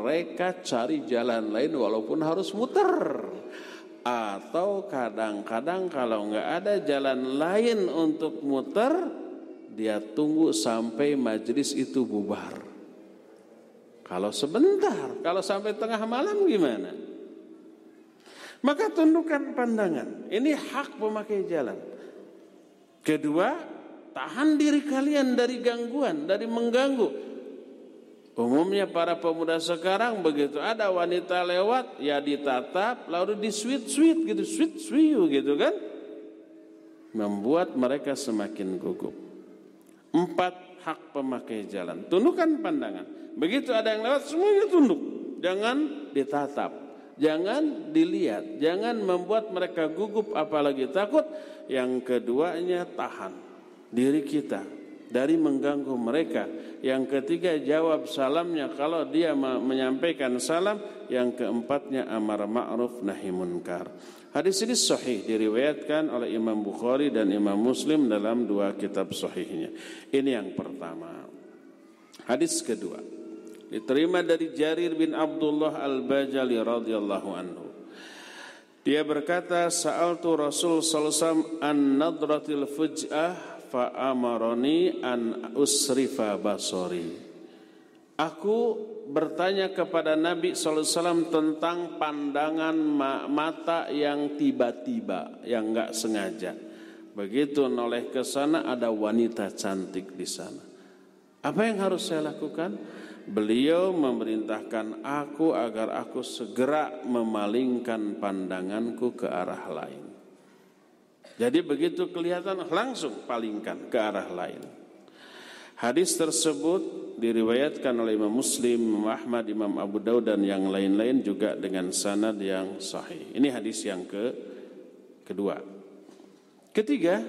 mereka cari jalan lain walaupun harus muter. Atau kadang-kadang kalau nggak ada jalan lain untuk muter, dia tunggu sampai majelis itu bubar. Kalau sebentar, kalau sampai tengah malam gimana? Maka tundukkan pandangan. Ini hak pemakai jalan. Kedua, tahan diri kalian dari gangguan, dari mengganggu. Umumnya para pemuda sekarang begitu ada wanita lewat, ya ditatap, lalu di sweet gitu, sweet gitu kan, membuat mereka semakin gugup. 4 hak pemakai jalan. Tundukkan pandangan. Begitu ada yang lewat, semuanya tunduk. Jangan ditatap, jangan dilihat, jangan membuat mereka gugup apalagi takut. Yang keduanya, tahan diri kita dari mengganggu mereka. Yang ketiga, jawab salamnya kalau dia menyampaikan salam. Yang keempatnya, amar ma'ruf nahi munkar. Hadis ini sahih, diriwayatkan oleh Imam Bukhari dan Imam Muslim dalam 2 kitab sahihnya. Ini yang pertama. Hadis kedua diterima dari Jarir bin Abdullah Al-Bajali radhiyallahu anhu. Dia berkata, sa'altu Rasul sallallahu alaihi wasallam an nadratil fuj'ah fa amarani an usrifa basari. Aku bertanya kepada Nabi sallallahu alaihi wasallam tentang pandangan mata yang tiba-tiba, yang enggak sengaja. Begitu noleh ke sana ada wanita cantik di sana. Apa yang harus saya lakukan? Beliau memerintahkan aku agar aku segera memalingkan pandanganku ke arah lain. Jadi begitu kelihatan langsung palingkan ke arah lain. Hadis tersebut diriwayatkan oleh Imam Muslim, Imam Ahmad, Imam Abu Daud dan yang lain-lain juga dengan sanad yang sahih. Ini hadis yang kedua. Ketiga,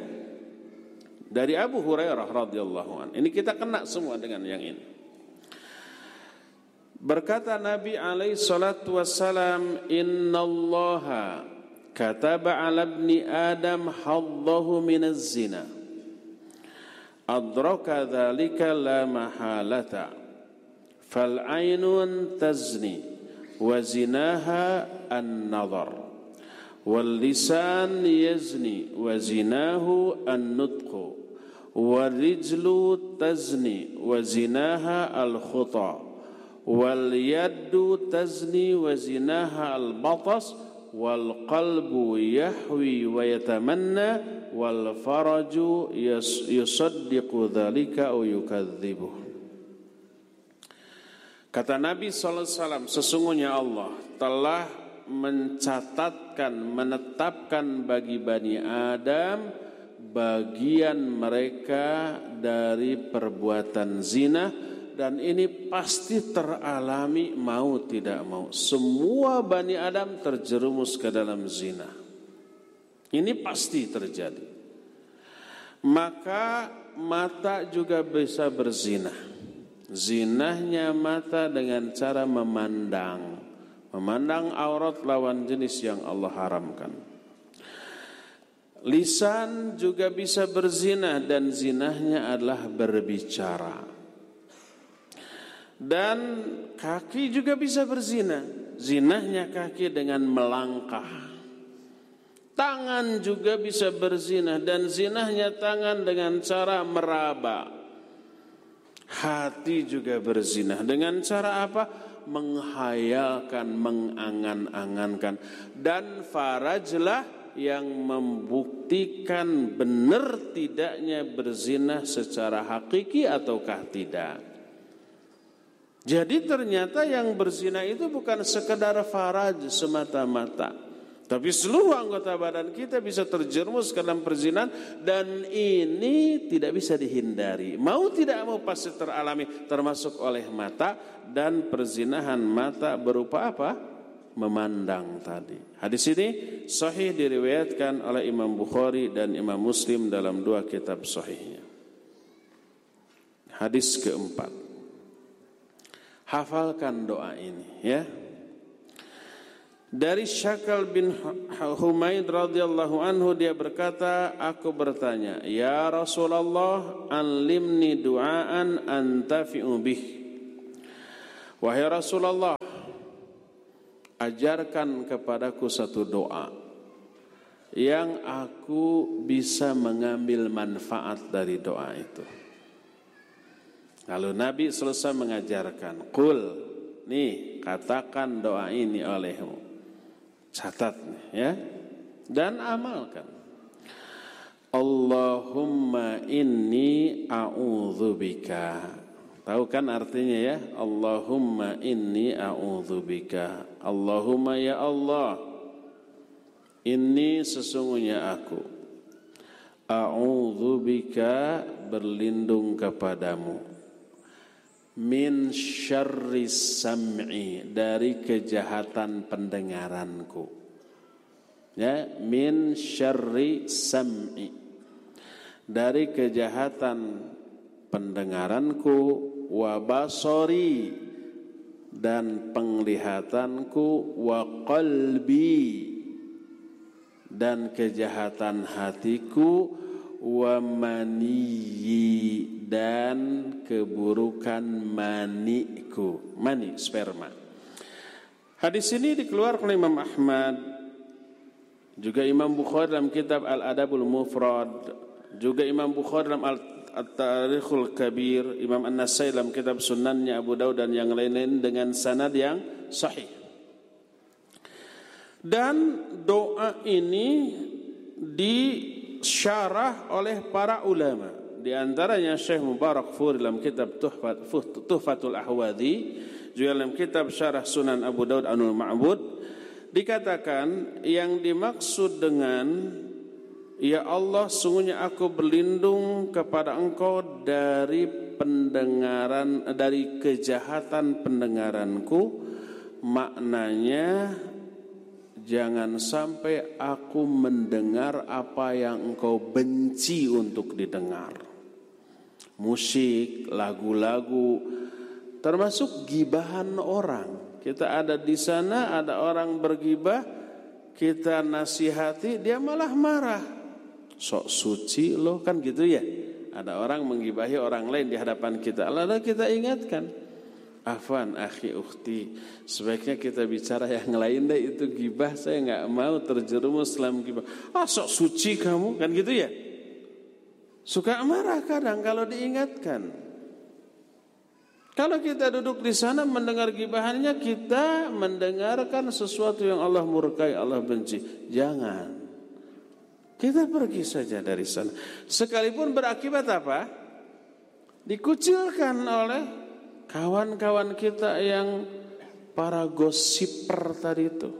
dari Abu Hurairah radhiyallahu anhu. Ini kita kena semua dengan yang ini. Berkata Nabi alaihi salatu wassalam, innallaha kataba ala ibni Adam haddahu minaz zina. Adraka dzalika la mahalata. Fal ainun tazni wa zinaha an-nadhar. Wal lisan yazni wa zinahu an-nutqu. Wal rijlu tazni wa zinaha al-khuta. Wal yaddu tazni wa zinaha al-batas. Wal qalbu yahwi wa yatamanna. Wal faraju yusaddiqu dzalika aw yukadzibuh. Kata Nabi sallallahu alaihi wasallam, sesungguhnya Allah telah mencatatkan, menetapkan bagi Bani Adam bagian mereka dari perbuatan zina, dan ini pasti teralami mau tidak mau. Semua Bani Adam terjerumus ke dalam zina. Ini pasti terjadi. Maka mata juga bisa berzina. Zinahnya mata dengan cara memandang aurat lawan jenis yang Allah haramkan. Lisan juga bisa berzina dan zinahnya adalah berbicara. Dan kaki juga bisa berzina. Zinahnya kaki dengan melangkah. Tangan juga bisa berzina dan zinahnya tangan dengan cara meraba. Hati juga berzina dengan cara apa? Menghayalkan, mengangan-angankan. Dan farajlah yang membuktikan benar tidaknya berzina secara hakiki ataukah tidak. Jadi ternyata yang berzina itu bukan sekedar faraj semata-mata, tapi seluruh anggota badan kita bisa terjerumus ke dalam perzinahan, dan ini tidak bisa dihindari. Mau tidak mau pasti teralami, termasuk oleh mata, dan perzinahan mata berupa apa? Memandang tadi. Hadis ini sahih diriwayatkan oleh Imam Bukhari dan Imam Muslim dalam 2 kitab sahihnya. Hadis keempat. Hafalkan doa ini ya. Dari Syakal bin Humaid radhiyallahu anhu, dia berkata, aku bertanya, ya Rasulullah, anlimni du'aan antafi'u bih. Wahai Rasulullah, ajarkan kepadaku satu doa yang aku bisa mengambil manfaat dari doa itu. Lalu Nabi selesai mengajarkan, qul, nih katakan doa ini olehmu, catat nih, ya, dan amalkan. Allahumma inni a'udzubika. Tahu kan artinya ya? Allahumma inni a'udzubika. Allahumma ya Allah, inni sesungguhnya aku, a'udzubika berlindung kepadamu, min syarri sam'i dari kejahatan pendengaranku. Ya, min syarri sam'i dari kejahatan pendengaranku, wa basari dan penglihatanku, wa qalbi dan kejahatan hatiku, wa maniyi dan keburukan maniku, mani sperma. Hadis ini dikeluarkan oleh Imam Ahmad, juga Imam Bukhari dalam kitab Al-Adabul Mufrad, juga Imam Bukhari dalam At-Tarikhul Kabir, Imam An-Nasai dalam kitab Sunannya, Abu Daud dan yang lain-lain dengan sanad yang sahih. Dan doa ini disyarah oleh para ulama, di antaranya Syekh Mubarak Furi dalam kitab Tuhfatul Ahwadhi, juga dalam kitab Syarah Sunan Abu Daud Anul Ma'bud, dikatakan yang dimaksud dengan ya Allah, sungguhnya aku berlindung kepada Engkau dari pendengaran, dari kejahatan pendengaranku, maknanya jangan sampai aku mendengar apa yang Engkau benci untuk didengar. Musik, lagu-lagu, termasuk gibahan orang. Kita ada di sana, ada orang bergibah, kita nasihati, dia malah marah. Sok suci loh, kan gitu ya. Ada orang menggibahi orang lain di hadapan kita, lalu kita ingatkan, afwan akhi ukhti, sebaiknya kita bicara yang lain deh, itu gibah, saya enggak mau terjerumus dalam gibah. Sok suci kamu, kan gitu ya. Suka marah kadang kalau diingatkan. Kalau kita duduk di sana mendengar gibahannya, kita mendengarkan sesuatu yang Allah murkai, Allah benci. Jangan. Kita pergi saja dari sana. Sekalipun berakibat apa? Dikucilkan oleh kawan-kawan kita yang para gosiper tadi itu.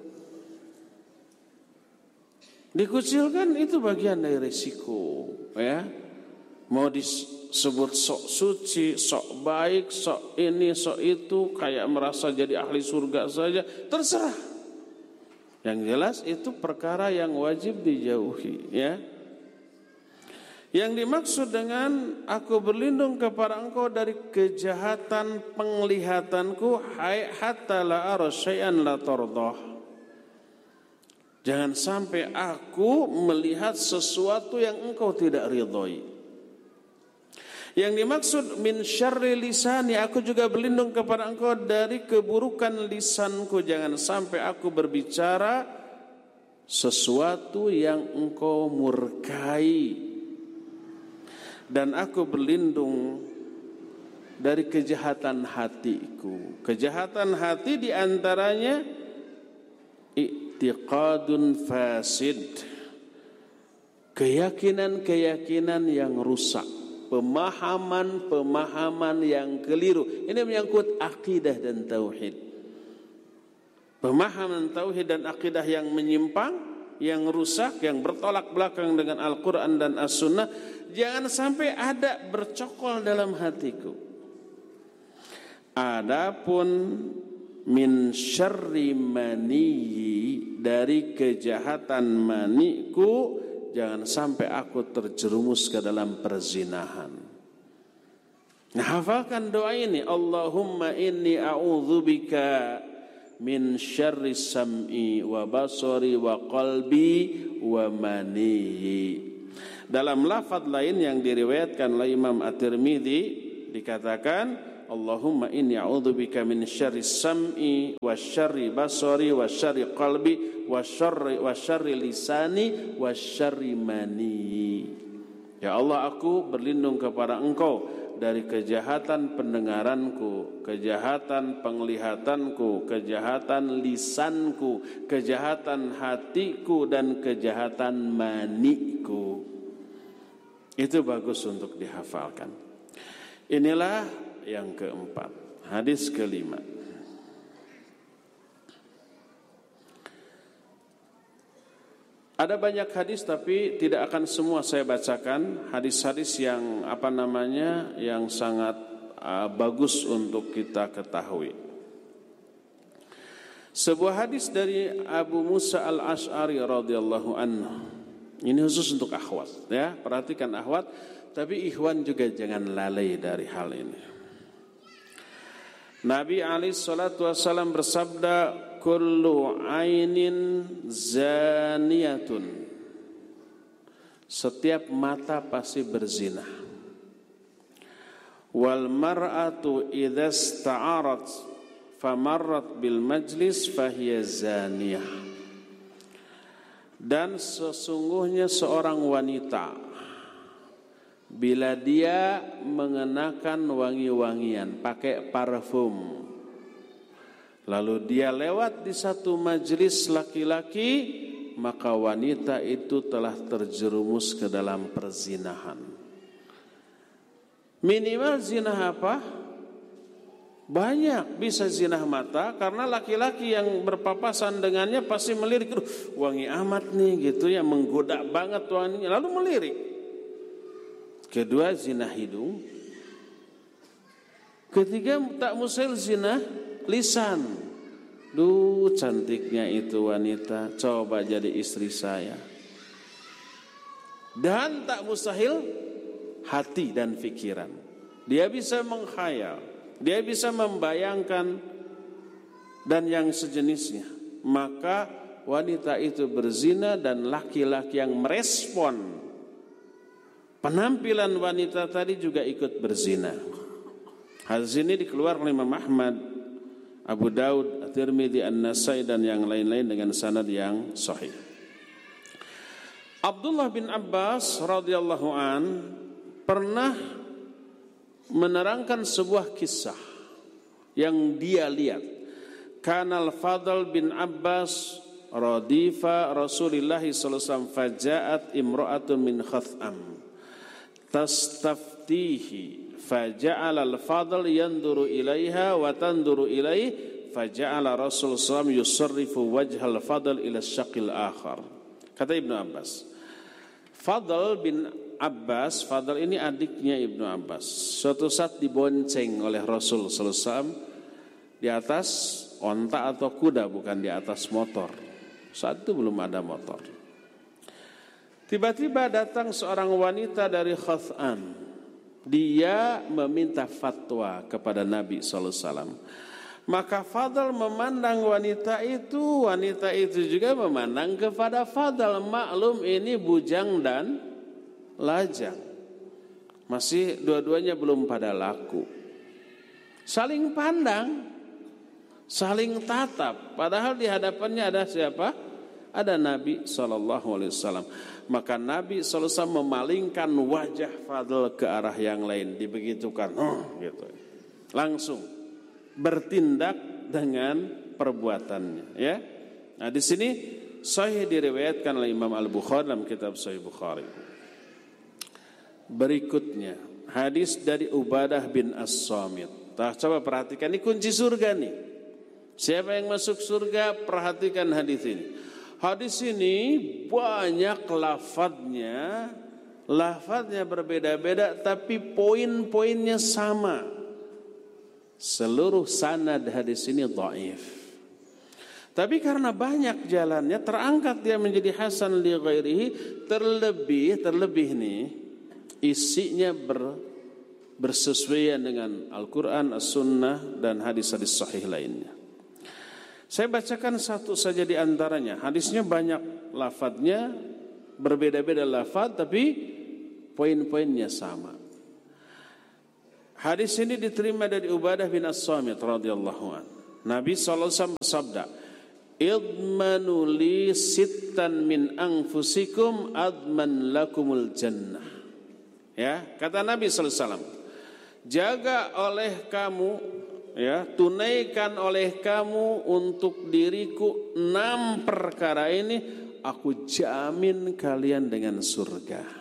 Dikucilkan, itu bagian dari risiko, ya. Mau disebut sok suci, sok baik, sok ini, sok itu, kayak merasa jadi ahli surga saja, terserah. Yang jelas itu perkara yang wajib dijauhi, ya. Yang dimaksud dengan aku berlindung kepada Engkau dari kejahatan penglihatanku, hatta la ara syai'an la tardah. Jangan sampai aku melihat sesuatu yang Engkau tidak ridhoi. Yang dimaksud min syarri lisani, aku juga berlindung kepada Engkau dari keburukan lisanku. Jangan sampai aku berbicara sesuatu yang Engkau murkai. Dan aku berlindung dari kejahatan hatiku. Kejahatan hati diantaranya i'tiqadun fasid, keyakinan-keyakinan yang rusak, pemahaman-pemahaman yang keliru. Ini menyangkut akidah dan tauhid. Pemahaman tauhid dan akidah yang menyimpang, yang rusak, yang bertolak belakang dengan Al-Quran dan As-Sunnah, jangan sampai ada bercokol dalam hatiku. Adapun min syarri maniyi, dari kejahatan maniku, jangan sampai aku terjerumus ke dalam perzinahan. Nah, hafalkan doa ini, Allahumma inni a'udzubika min syarri sam'i wa basari wa qalbi wa maniyi. Dalam lafaz lain yang diriwayatkan oleh Imam At-Tirmidzi dikatakan Allahumma inni a'udzubika min syarri sam'i wa syarri basari wa syarri qalbi wa syarri lisani wa syarri mani. Ya Allah, aku berlindung kepada Engkau dari kejahatan pendengaranku, kejahatan penglihatanku, kejahatan lisanku, kejahatan hatiku, dan kejahatan maniku. Itu bagus untuk dihafalkan. Inilah yang keempat. Hadis kelima. Ada banyak hadis tapi tidak akan semua saya bacakan. Hadis-hadis yang yang sangat bagus untuk kita ketahui. Sebuah hadis dari Abu Musa al-Ash'ari radhiyallahu anhu. Ini khusus untuk akhwat, ya. Perhatikan akhwat, tapi ikhwan juga jangan lalai dari hal ini. Nabi alaihi salatu wasallam bersabda, kullu ainin zaniyatun. Setiap mata pasti berzina. Wal mar'atu idza ista'arat famarrat bil majlis fahiya zaniyah. Dan sesungguhnya seorang wanita bila dia mengenakan wangi-wangian, pakai parfum, lalu dia lewat di satu majelis laki-laki, maka wanita itu telah terjerumus ke dalam perzinahan. Minimal zina apa? Banyak, bisa zina mata, karena laki-laki yang berpapasan dengannya pasti melirik, wangi amat nih gitu ya, menggoda banget wanginya, lalu melirik. Kedua, zina hidung. Ketiga, tak mustahil zina lisan. Duh, cantiknya itu wanita, coba jadi istri saya. Dan tak mustahil hati dan pikiran. Dia bisa menghayal, dia bisa membayangkan dan yang sejenisnya. Maka wanita itu berzina dan laki-laki yang merespon penampilan wanita tadi juga ikut berzina. Hadis ini dikeluarkan oleh Imam Ahmad, Abu Daud, At-Tirmidzi, An-Nasai dan yang lain-lain dengan sanad yang sahih. Abdullah bin Abbas radhiyallahu an pernah menerangkan sebuah kisah yang dia lihat. Kanal Fadl bin Abbas radifa Rasulullah sallallahu alaihi wasallam faja'at imra'atun min Khath'am tastaftihi faja'ala al-Fadl yanduru ilaiha wa tanduru ilaihi faja'ala Rasul sallallahu yusarrifu wajhal Fadl ila syaqil akhar. Kata Ibnu Abbas, Fadl bin Abbas, Fadl ini adiknya Ibnu Abbas, suatu saat dibonceng oleh Rasul sallallahu alaihi wasallam di atas onta atau kuda, bukan di atas motor. Saat itu belum ada motor. Tiba-tiba datang seorang wanita dari Khath'am. Dia meminta fatwa kepada Nabi SAW. Maka Fadl memandang wanita itu juga memandang kepada Fadl. Maklum ini bujang dan lajang. Masih dua-duanya belum pada laku. Saling pandang, saling tatap. Padahal di hadapannya ada siapa? Ada Nabi SAW. Maka Nabi SAW memalingkan wajah Fadl ke arah yang lain, dibegitukan, gitu. Langsung bertindak dengan perbuatannya, ya. Nah, di sini sahih diriwayatkan oleh Imam Al-Bukhari dalam kitab Sahih Bukhari. Berikutnya hadis dari Ubadah bin As-Samit. Coba perhatikan, ini kunci surga nih. Siapa yang masuk surga, perhatikan hadis ini. Hadis ini banyak lafadznya berbeda-beda tapi poin-poinnya sama. Seluruh sanad hadis ini dhaif. Tapi karena banyak jalannya terangkat dia menjadi hasan li ghairihi, terlebih nih isinya bersesuaian dengan Al-Qur'an, As-Sunnah dan hadis-hadis sahih lainnya. Saya bacakan satu saja di antaranya. Hadisnya banyak lafadznya, berbeda-beda lafadz tapi poin-poinnya sama. Hadis ini diterima dari Ubadah bin As-Samit radhiyallahu anhu. Nabi sallallahu alaihi wasallam bersabda, "Idmanu li sittan min anfusikum adman lakumul jannah." Ya, kata Nabi sallallahu alaihi wasallam, jaga oleh kamu, ya, tunaikan oleh kamu untuk diriku 6 perkara ini, aku jamin kalian dengan surga.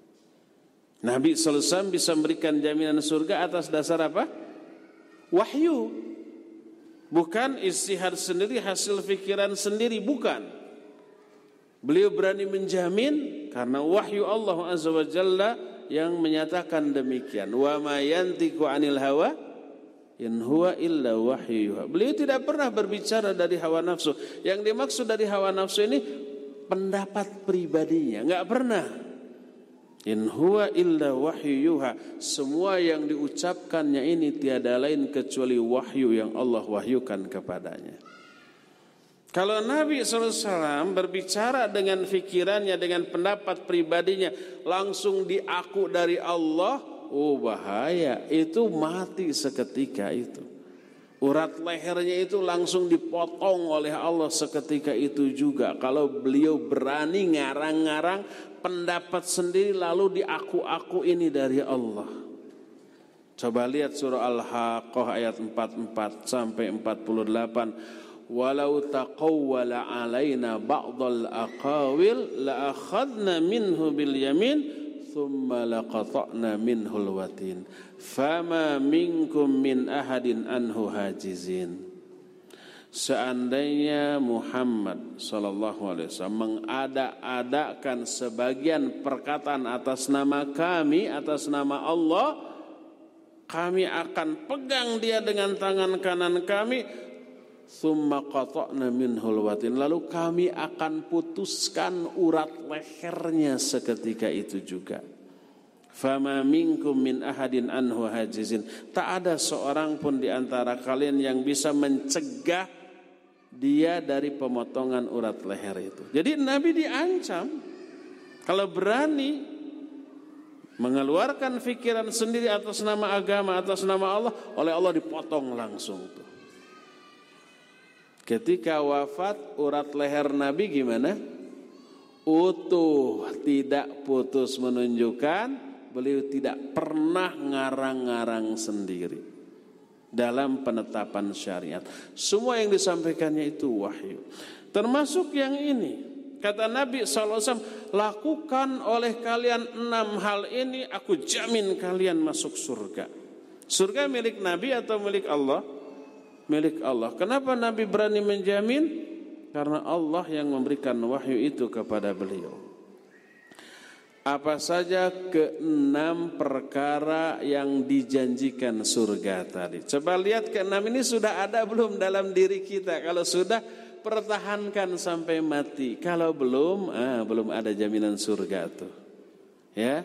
Nabi sallallahu alaihi wasallam bisa memberikan jaminan surga atas dasar apa? Wahyu. Bukan istihad sendiri, hasil fikiran sendiri, bukan. Beliau berani menjamin karena wahyu Allah Azza wa Jalla yang menyatakan demikian. Wa ma yantiqu 'anil hawa in huwa illa wahyu. Beliau tidak pernah berbicara dari hawa nafsu. Yang dimaksud dari hawa nafsu ini pendapat pribadinya, enggak pernah. In huwa illa wahyuha. Semua yang diucapkannya ini tiada lain kecuali wahyu yang Allah wahyukan kepadanya. Kalau Nabi SAW berbicara dengan fikirannya, dengan pendapat pribadinya, langsung diaku dari Allah, oh bahaya, itu mati seketika itu. Urat lehernya itu langsung dipotong oleh Allah seketika itu juga. Kalau beliau berani ngarang-ngarang pendapat sendiri lalu diaku-aku ini dari Allah. Coba lihat surah Al-Haqqah ayat 44 sampai 48. Walau taqawwala alaina ba'dal aqawil la akhadna minhu bil yamin thumma laqata'na minhul watin fama minkum min ahadin anhu hajizin. Seandainya Muhammad sallallahu alaihi wasallam mengada-adakan sebagian perkataan atas nama kami, atas nama Allah, kami akan pegang dia dengan tangan kanan kami, summa qata'na minhul watin, lalu kami akan putuskan urat lehernya seketika itu juga. Fama minkum min ahadin anhu hajizin. Tak ada seorang pun di antara kalian yang bisa mencegah dia dari pemotongan urat leher itu. Jadi Nabi diancam kalau berani mengeluarkan fikiran sendiri atas nama agama, atas nama Allah, oleh Allah dipotong langsung tuh. Ketika wafat urat leher Nabi gimana? Utuh, tidak putus, menunjukkan beliau tidak pernah ngarang-ngarang sendiri dalam penetapan syariat. Semua yang disampaikannya itu wahyu. Termasuk yang ini. Kata Nabi SAW, lakukan oleh kalian 6 hal ini, aku jamin kalian masuk surga. Surga milik Nabi atau milik Allah? Milik Allah. Kenapa Nabi berani menjamin? Karena Allah yang memberikan wahyu itu kepada beliau. Apa saja ke-6 perkara yang dijanjikan surga tadi? Coba lihat ke-6 ini sudah ada belum dalam diri kita? Kalau sudah, pertahankan sampai mati. Kalau belum, belum ada jaminan surga tuh. Ya.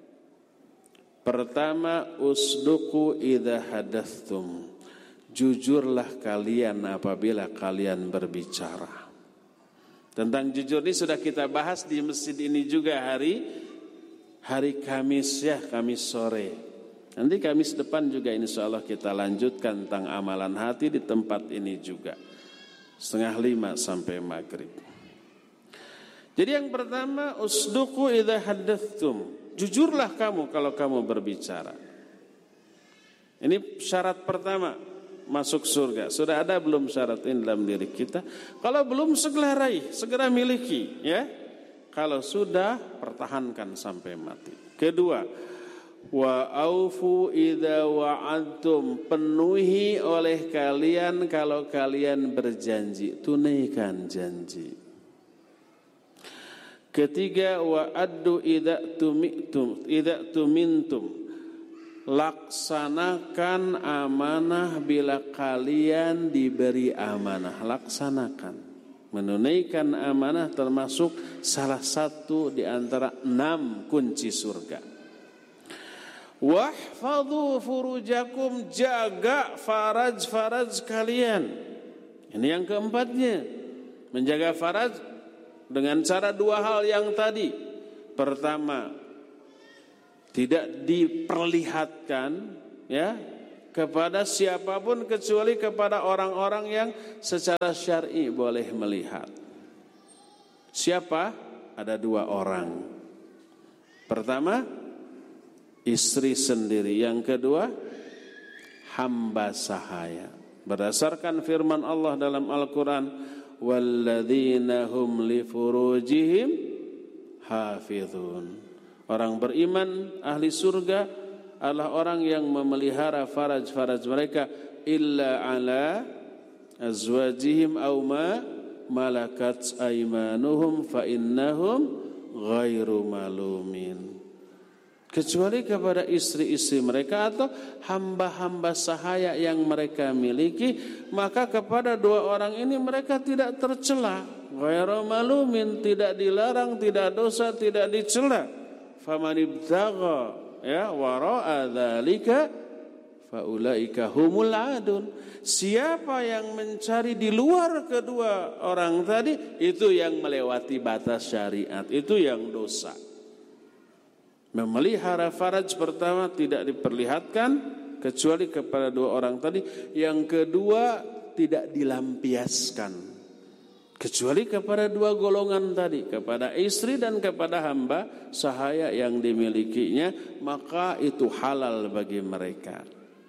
Pertama, usduqu idza hadatstum. Jujurlah kalian apabila kalian berbicara. Tentang jujur ini sudah kita bahas di masjid ini juga hari Kamis, ya, Kamis sore. Nanti Kamis depan juga insyaallah kita lanjutkan tentang amalan hati di tempat ini juga. 4:30 sampai maghrib. Jadi yang pertama, usduqu idza haddatstum. Jujurlah kamu kalau kamu berbicara. Ini syarat pertama masuk surga. Sudah ada belum syarat ini dalam diri kita? Kalau belum, segera raih, segera miliki, ya. Kalau sudah, pertahankan sampai mati. Kedua, wa aufu idza wa'adtum. Penuhi oleh kalian kalau kalian berjanji, tunaikan janji. Ketiga, wa addu idza tumintum. Laksanakan amanah bila kalian diberi amanah. Laksanakan. Menunaikan amanah termasuk salah satu di antara 6 kunci surga. Wahfadhu furujakum. Jaga faraj kalian. Ini yang keempatnya. Menjaga faraj dengan cara 2 hal yang tadi. Pertama, tidak diperlihatkan ya, kepada siapapun kecuali kepada orang-orang yang secara syar'i boleh melihat. Siapa? Ada 2 orang. Pertama, istri sendiri. Yang kedua, hamba sahaya. Berdasarkan firman Allah dalam Al-Quran, walladzina hum li furujihim hafizun. Orang beriman, ahli surga adalah orang yang memelihara faraj-faraj mereka, illa ala azwajihim aw ma malakat aymanuhum fa innahum ghairu malumin. Kecuali kepada istri-istri mereka atau hamba-hamba sahaya yang mereka miliki, maka kepada 2 orang ini mereka tidak tercela. Ghairu malumin, tidak dilarang, tidak dosa, tidak dicela. Faman ibtagha ya wara'a dzalika faulaika humul adun. Siapa yang mencari di luar kedua orang tadi, itu yang melewati batas syariat, itu yang dosa. Memelihara faraj pertama tidak diperlihatkan kecuali kepada 2 orang tadi. Yang kedua tidak dilampiaskan kecuali kepada 2 golongan tadi, kepada istri dan kepada hamba sahaya yang dimilikinya, maka itu halal bagi mereka.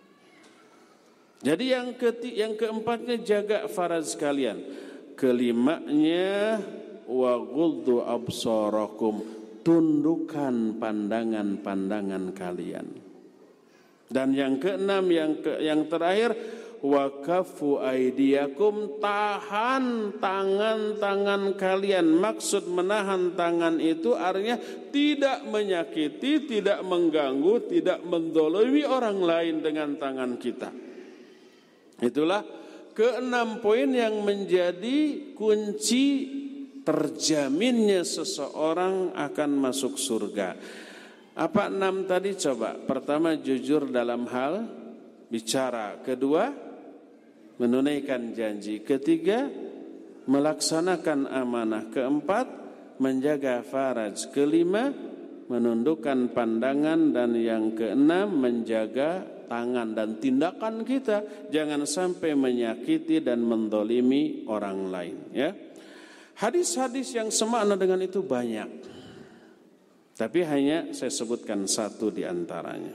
Jadi yang keempatnya, jaga faraj kalian. Kelimanya, wa ghuddu absarakum, tundukkan pandangan-pandangan kalian. Dan yang keenam, yang terakhir, wa kaffu aydiyakum, tahan tangan-tangan kalian. Maksud menahan tangan itu artinya tidak menyakiti, tidak mengganggu, tidak menzalimi orang lain dengan tangan kita. Itulah ke-6 poin yang menjadi kunci terjaminnya seseorang akan masuk surga. Apa 6 tadi coba? Pertama, jujur dalam hal bicara. Kedua, menunaikan janji. Ketiga, melaksanakan amanah. Keempat, menjaga faraj. Kelima, menundukkan pandangan. Dan yang keenam, menjaga tangan dan tindakan kita. Jangan sampai menyakiti dan mendolimi orang lain, ya. Hadis-hadis yang semakna dengan itu banyak, tapi hanya saya sebutkan 1 di antaranya.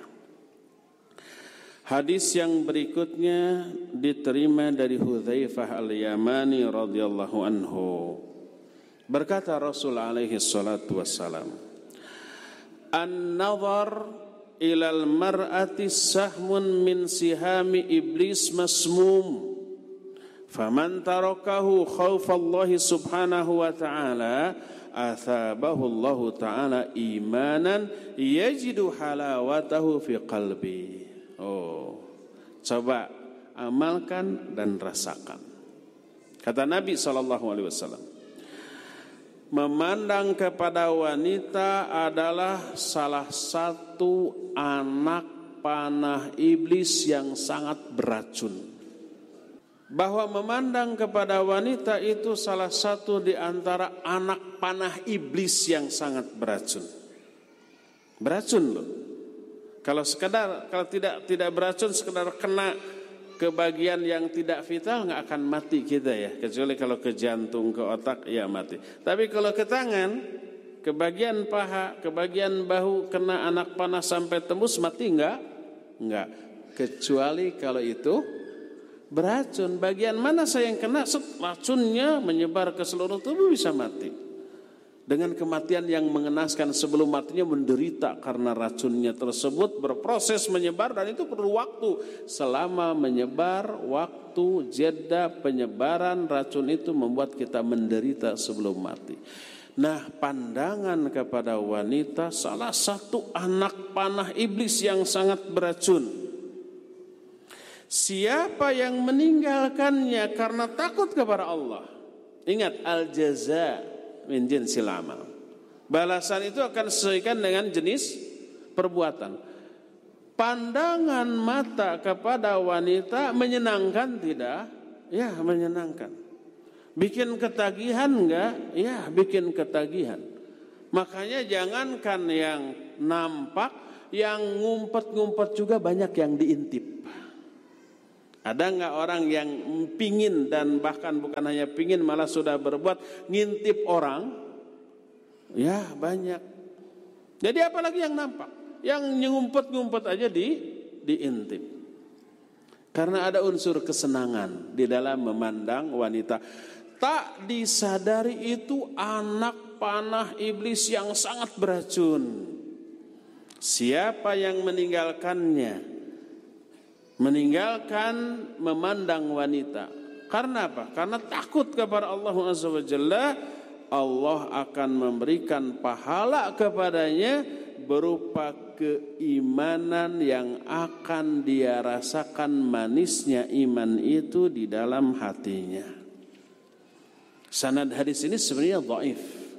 Hadis yang berikutnya diterima dari Hudzaifah al-Yamani radhiyallahu anhu. Berkata Rasul alaihi salatu wassalam, "An-nazar ilal mar'ati sahmun min sihami iblis masmum. Faman tarakahu khaufallahi subhanahu wa ta'ala athabahu Allah ta'ala imanan yajidu halawatahu fi qalbi." Oh, coba amalkan dan rasakan. Kata Nabi SAW, memandang kepada wanita adalah salah satu anak panah iblis yang sangat beracun. Bahwa memandang kepada wanita itu salah satu di antara anak panah iblis yang sangat beracun. Beracun loh. Kalau tidak beracun, sekedar kena ke bagian yang tidak vital, nggak akan mati kita ya. Kecuali kalau ke jantung, ke otak, ya mati. Tapi kalau ke tangan, ke bagian paha, ke bagian bahu, kena anak panah sampai tembus, mati nggak? Nggak. Kecuali kalau itu beracun. Bagian mana saya yang kena, racunnya menyebar ke seluruh tubuh, bisa mati. Dengan kematian yang mengenaskan, sebelum matinya menderita karena racunnya tersebut berproses menyebar, dan itu perlu waktu. Selama menyebar, waktu jeda penyebaran racun itu membuat kita menderita sebelum mati. Nah, pandangan kepada wanita salah satu anak panah iblis yang sangat beracun. Siapa yang meninggalkannya karena takut kepada Allah, ingat, al-jaza min jinsil amal. Balasan itu akan sesuaikan dengan jenis perbuatan. Pandangan mata kepada wanita menyenangkan tidak? Ya, menyenangkan. Bikin ketagihan enggak? Ya, bikin ketagihan. Makanya jangankan yang nampak, Yang ngumpet-ngumpet juga banyak yang diintip. Ada nggak orang yang pingin dan bahkan bukan hanya pingin malah sudah berbuat ngintip orang? Ya banyak. Jadi apalagi yang nampak? Yang ngumpet-ngumpet aja diintip. Karena ada unsur kesenangan di dalam memandang wanita. Tak disadari itu anak panah iblis yang sangat beracun. Siapa yang meninggalkannya? Meninggalkan memandang wanita. Karena apa? Karena takut kepada Allah Azza wa Jalla. Allah akan memberikan pahala kepadanya berupa keimanan yang akan dia rasakan manisnya iman itu di dalam hatinya. Sanad hadis ini sebenarnya dhaif.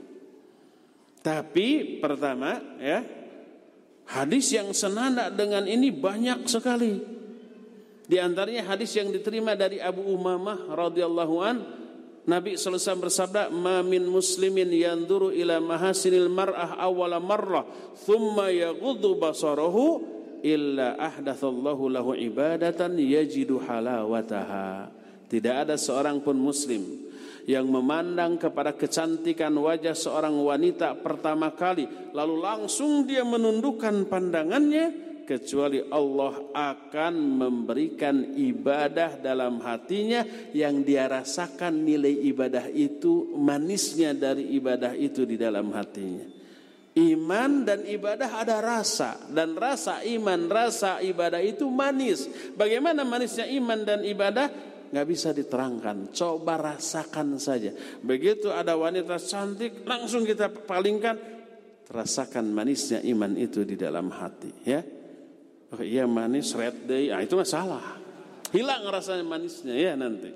Tapi pertama ya, hadis yang senada dengan ini banyak sekali. Di antaranya hadis yang diterima dari Abu Umamah radhiyallahu an, Nabi sallallahu alaihi wasallam bersabda, "Ma min muslimin yanzuru ila mahasinil mar'ah awwala marrah, thumma yaghuddu basarahu illa ahdatsallahu lahu ibadatan yajidu halawataha." Tidak ada seorang pun muslim yang memandang kepada kecantikan wajah seorang wanita pertama kali lalu langsung dia menundukkan pandangannya, kecuali Allah akan memberikan ibadah dalam hatinya yang dia rasakan nilai ibadah itu, manisnya dari ibadah itu di dalam hatinya. Iman dan ibadah ada rasa, dan rasa iman, rasa ibadah itu manis. Bagaimana manisnya iman dan ibadah? Gak bisa diterangkan, coba rasakan saja. Begitu ada wanita cantik, langsung kita palingkan, rasakan manisnya iman itu di dalam hati, ya. Oh iya manis red day, itu masalah. Hilang rasanya manisnya ya nanti.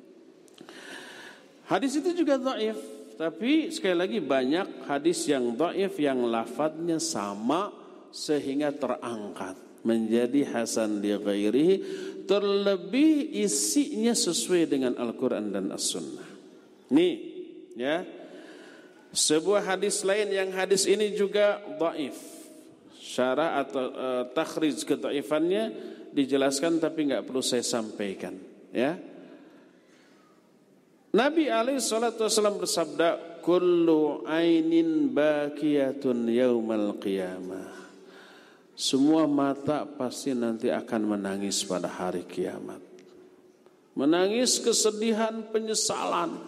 Hadis itu juga dhaif, tapi sekali lagi banyak hadis yang dhaif yang lafadznya sama sehingga terangkat menjadi hasan li ghairihi, terlebih isinya sesuai dengan Al-Qur'an dan As-Sunnah. Nih, ya. Sebuah hadis lain yang hadis ini juga dhaif. Syarah atau takhrij kedhaifannya dijelaskan tapi enggak perlu saya sampaikan, ya. Nabi alaihi salatu wasallam bersabda, "Kullu ainin baqiyatun yaumal qiyamah." Semua mata pasti nanti akan menangis pada hari kiamat. Menangis kesedihan, penyesalan.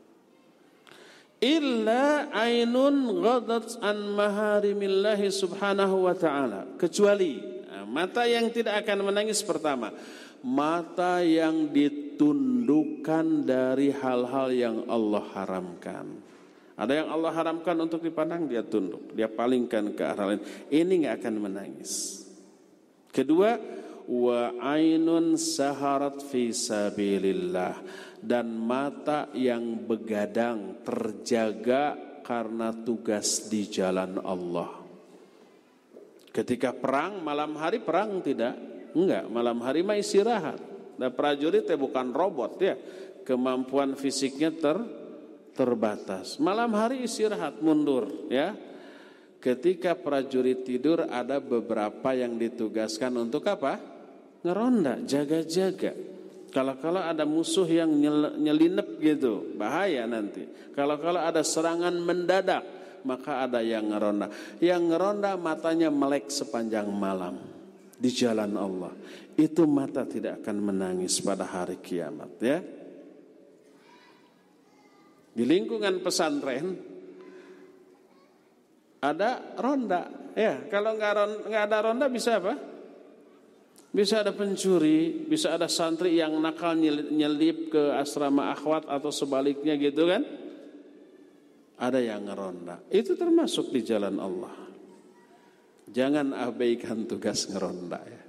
Illa ainun ghadat an maharimillahi subhanahu wa ta'ala. Kecuali mata yang tidak akan menangis pertama, mata yang ditundukkan dari hal-hal yang Allah haramkan. Ada yang Allah haramkan untuk dipandang, dia tunduk, dia palingkan ke arah lain. Ini enggak akan menangis. Kedua, wa ainun saharat fi sabilillah, dan mata yang begadang terjaga karena tugas di jalan Allah. Ketika perang, malam hari perang tidak? Enggak, malam hari mah istirahat. Dan prajurit bukan robot ya. Kemampuan fisiknya terbatas. Malam hari istirahat, mundur ya. Ketika prajurit tidur ada beberapa yang ditugaskan untuk apa? Ngeronda, jaga-jaga. Kalau ada musuh yang nyelinap gitu, bahaya nanti. Kalau ada serangan mendadak, maka ada yang ngeronda. Yang ngeronda matanya melek sepanjang malam di jalan Allah. Itu mata tidak akan menangis pada hari kiamat, ya. Di lingkungan pesantren ada ronda, ya. Kalau nggak ada ronda bisa apa? Bisa ada pencuri, bisa ada santri yang nakal nyelip ke asrama akhwat atau sebaliknya gitu kan. Ada yang ngeronda. Itu termasuk di jalan Allah. Jangan abaikan tugas ngeronda ya.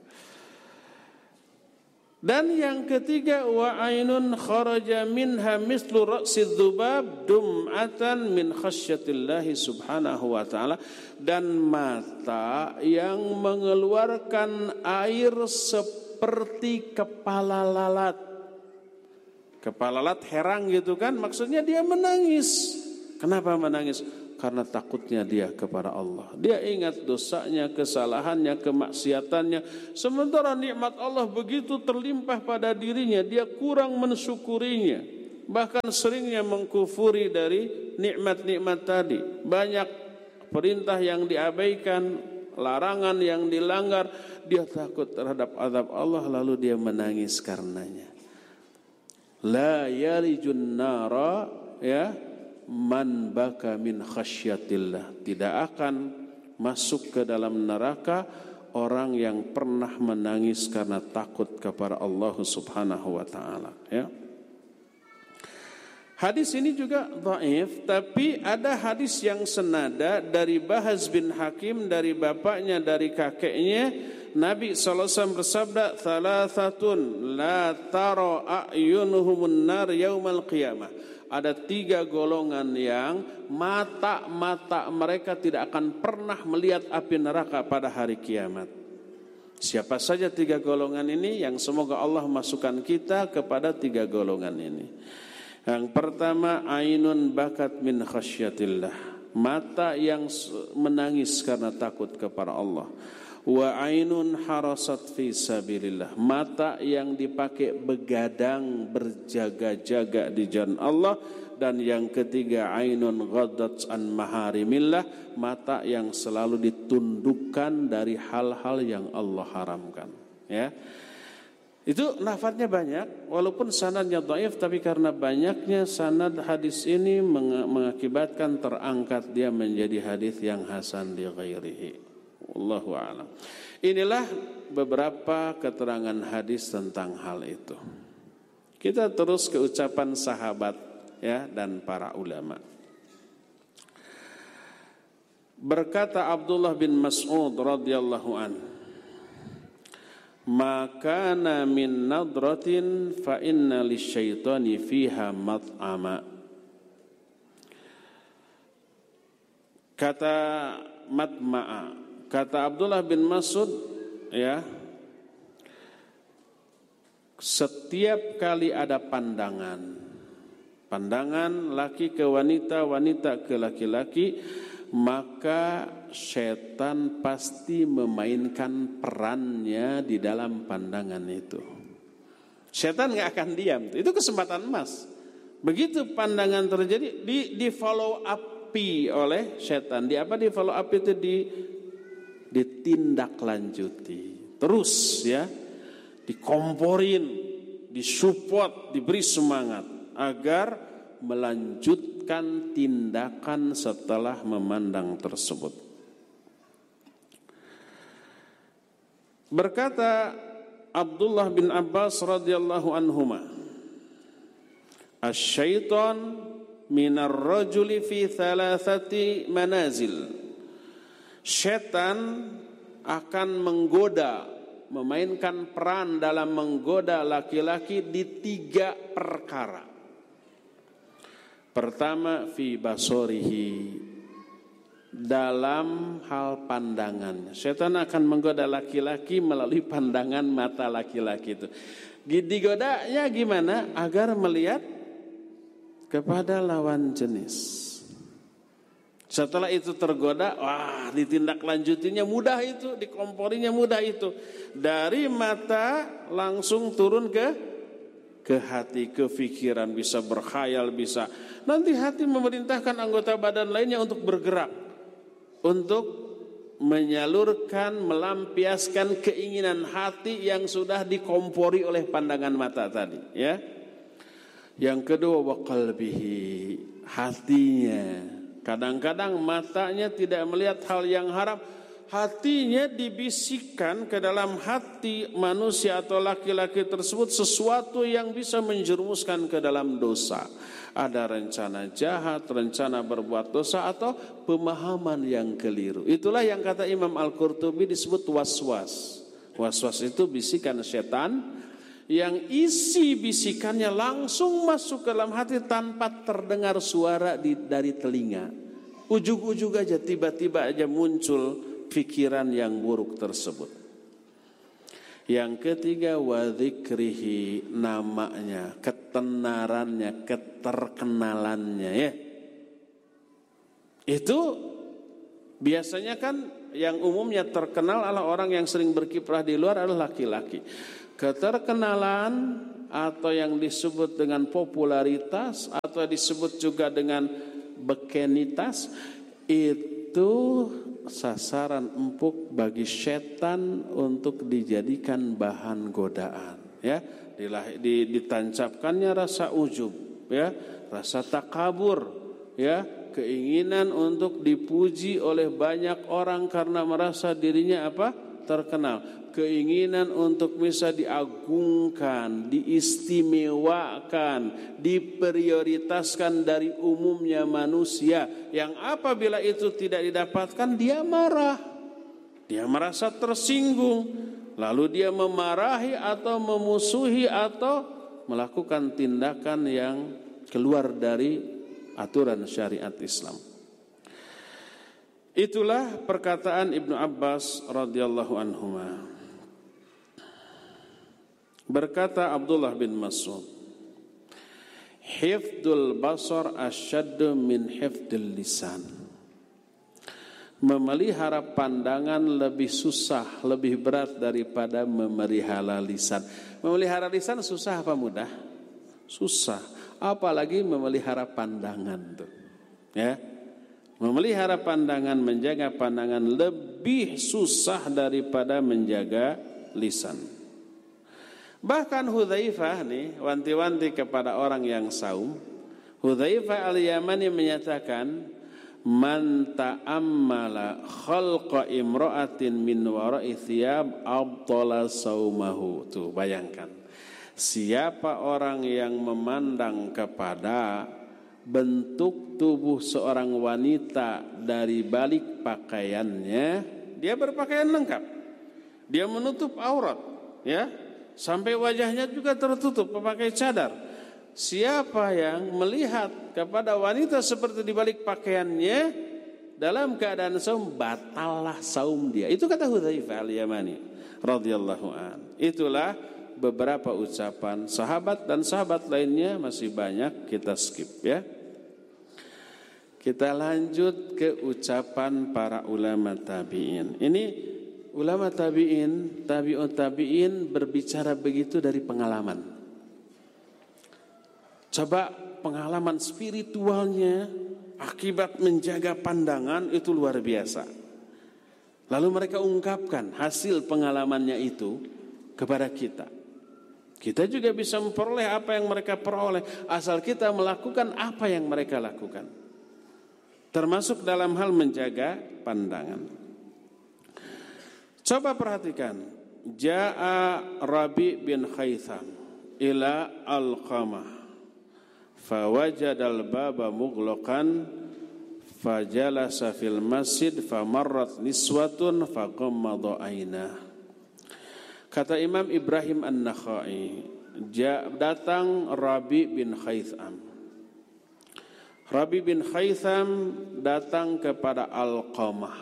Dan yang ketiga, wa ainun kharaja minha mislu ra'sid dzubab dum'atan min khasyatillahi subhanahu wa ta'ala, dan mata yang mengeluarkan air seperti kepala lalat. Kepala lalat herang gitu kan, maksudnya dia menangis. Kenapa menangis? karena takutnya dia kepada Allah. Dia ingat dosanya, kesalahannya, kemaksiatannya. Sementara nikmat Allah begitu terlimpah pada dirinya, dia kurang mensyukurinya. Bahkan seringnya mengkufuri dari nikmat-nikmat tadi. Banyak perintah yang diabaikan, larangan yang dilanggar. Dia takut terhadap azab Allah, lalu dia menangis karenanya. La yarijun nara, ya, man baka min khasyatillah. Tidak akan masuk ke dalam neraka orang yang pernah menangis karena takut kepada Allah Subhanahu wa taala, ya. Hadis ini juga dhaif, tapi ada hadis yang senada dari Bahaz bin Hakim, dari bapaknya, dari kakeknya. Nabi SAW bersabda, "Thalathatun la tara a'yunuhumun nar yaumal qiyamah." Ada 3 golongan yang mata mereka tidak akan pernah melihat api neraka pada hari kiamat. Siapa saja 3 golongan ini? Yang semoga Allah masukkan kita kepada 3 golongan ini. Yang pertama, ainun bakat min khasyatillah, mata yang menangis karena takut kepada Allah. Wa ainun harasat fi sabilillah, mata yang dipakai begadang berjaga-jaga di jalan Allah. Dan yang ketiga, ainun ghaddat an maharimillah, mata yang selalu ditundukkan dari hal-hal yang Allah haramkan, ya. Itu lafadznya banyak, walaupun sanadnya dhaif, tapi karena banyaknya sanad hadis ini mengakibatkan terangkat dia menjadi hadis yang hasan li ghairihi. Wallahu a'lam. Inilah beberapa keterangan hadis tentang hal itu. Kita terus ke ucapan sahabat, ya, dan para ulama. Berkata Abdullah bin Mas'ud radhiyallahu anhu, "Maka na min nadratin fa inna lisyaitani fiha mat'ama." Kata matma'a, kata Abdullah bin Mas'ud, ya, setiap kali ada pandangan laki ke wanita, wanita ke laki-laki, maka setan pasti memainkan perannya di dalam pandangan itu. Setan gak akan diam, itu kesempatan emas. Begitu pandangan terjadi, di follow upi oleh setan. Di follow up itu ditindaklanjuti terus, ya, dikomporin, disupport, diberi semangat agar melanjutkan tindakan setelah memandang tersebut. Berkata Abdullah bin Abbas radhiyallahu anhuma, "Asy-syaitan minar rajuli fi thalathati manazil." Setan akan menggoda, memainkan peran dalam menggoda laki-laki di 3 perkara. Pertama, fi basorihi, dalam hal pandangannya. Setan akan menggoda laki-laki melalui pandangan mata laki-laki itu. Digodanya gimana? Agar melihat kepada lawan jenis. Setelah itu tergoda, wah, ditindaklanjutinya mudah itu, dikomporinya mudah itu. Dari mata langsung turun ke hati, ke pikiran, bisa berkhayal, bisa. Nanti hati memerintahkan anggota badan lainnya untuk bergerak, untuk menyalurkan, melampiaskan keinginan hati yang sudah dikompori oleh pandangan mata tadi, ya. Yang kedua, wa qalbihi, hatinya. Kadang-kadang matanya tidak melihat hal yang haram, hatinya dibisikkan ke dalam hati manusia atau laki-laki tersebut sesuatu yang bisa menjerumuskan ke dalam dosa. Ada rencana jahat, rencana berbuat dosa, atau pemahaman yang keliru. Itulah yang kata Imam Al-Qurtubi disebut waswas. Waswas itu bisikan setan yang isi bisikannya langsung masuk ke dalam hati tanpa terdengar suara dari telinga. Ujug-ujug aja, tiba-tiba aja muncul pikiran yang buruk tersebut. Yang ketiga, wa dzikrihi, namanya, ketenarannya, keterkenalannya, ya. Itu biasanya kan yang umumnya terkenal adalah orang yang sering berkiprah di luar adalah laki-laki. Keterkenalan atau yang disebut dengan popularitas atau disebut juga dengan bekenitas itu sasaran empuk bagi setan untuk dijadikan bahan godaan, ya. Ditancapkannya rasa ujub, ya, rasa takabur, ya, keinginan untuk dipuji oleh banyak orang karena merasa dirinya terkenal, keinginan untuk bisa diagungkan, diistimewakan, diprioritaskan dari umumnya manusia, yang apabila itu tidak didapatkan dia marah, dia merasa tersinggung, lalu dia memarahi atau memusuhi atau melakukan tindakan yang keluar dari aturan syariat Islam. Itulah perkataan Ibnu Abbas radhiyallahu anhuma. Berkata Abdullah bin Mas'ud, hifdzul basar asyaddu min hifdzil lisan. Memelihara pandangan lebih susah, lebih berat daripada memelihara lisan. Memelihara lisan susah apa mudah? Susah. Apalagi memelihara pandangan tuh, ya. Memelihara pandangan, menjaga pandangan lebih susah daripada menjaga lisan. Bahkan Hudzaifah nih wanti-wanti kepada orang yang saum. Hudzaifah al-Yamani menyatakan, man ta'ammala khalqa imra'atin min wara'i thiyab abtala saumahu. Tuh bayangkan, siapa orang yang memandang kepada bentuk tubuh seorang wanita dari balik pakaiannya, dia berpakaian lengkap, dia menutup aurat, ya, sampai wajahnya juga tertutup memakai cadar. Siapa yang melihat kepada wanita seperti di balik pakaiannya dalam keadaan saum, batallah saum dia. Itu kata Hudzaifah al-Yamani radhiyallahu an. Itulah beberapa ucapan sahabat, dan sahabat lainnya masih banyak, kita skip, ya. Kita lanjut ke ucapan para ulama tabi'in. Ini ulama tabi'in, tabi'ut tabi'in berbicara begitu dari pengalaman. Coba pengalaman spiritualnya akibat menjaga pandangan itu luar biasa. Lalu mereka ungkapkan hasil pengalamannya itu kepada kita. Kita juga bisa memperoleh apa yang mereka peroleh, asal kita melakukan apa yang mereka lakukan, termasuk dalam hal menjaga pandangan. Coba perhatikan, Ja'a Rabi bin Khaytham ila Alqamah fawajadal baba mughlaqan fajalasa fil masjid famarrat niswatun faqammada ainah. Kata Imam Ibrahim An-Nakhai, datang Rabi bin Khaytham. Rabi bin Khaytham datang kepada Alqamah.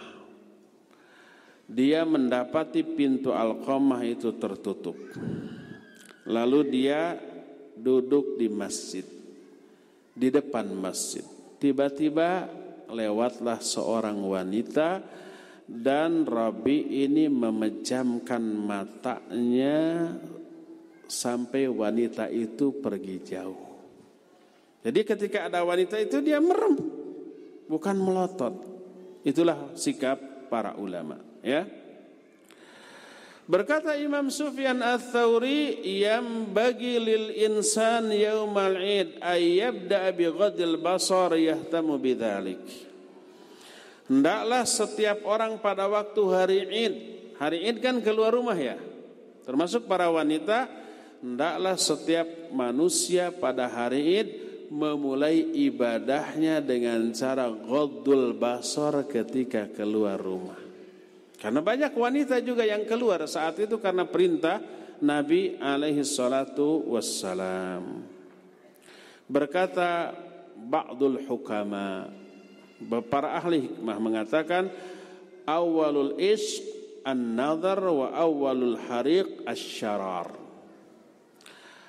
Dia mendapati pintu Alqamah itu tertutup. Lalu dia duduk di masjid, di depan masjid. Tiba-tiba lewatlah seorang wanita, dan Rabi ini memejamkan matanya sampai wanita itu pergi jauh. Jadi ketika ada wanita itu dia merem, bukan melotot. Itulah sikap para ulama, ya. Berkata Imam Sufyan Ats-Tsauri, yambagi lil insan yaumal id ay yabda bi ghadil basar yahtamu bidzalik. Hendaklah setiap orang pada waktu hari Id. Hari Id kan keluar rumah, ya, termasuk para wanita. Hendaklah setiap manusia pada hari Id memulai ibadahnya dengan cara ghaddul basar ketika keluar rumah. Karena banyak wanita juga yang keluar saat itu karena perintah Nabi alaihi salatu wassalam. Berkata ba'dul hukama, para ahli hikmah mengatakan, awalul ishq an-nazar wa awalul hariq asy-syarar.